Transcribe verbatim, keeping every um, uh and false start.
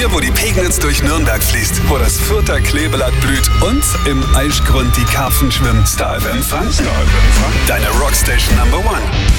Hier, wo die Pegnitz durch Nürnberg fließt, wo das Fürther Kleeblatt blüht und im Aischgrund die Karpfen schwimmen. Star F M Fun. Star F M Fun. Deine Rockstation Number One.